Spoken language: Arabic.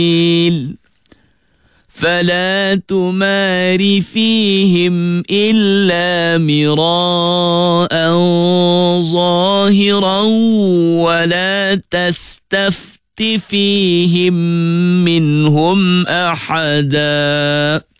فلا تمار فيهم إلا مراء ظاهرا ولا تستفت فيهم منهم أحدا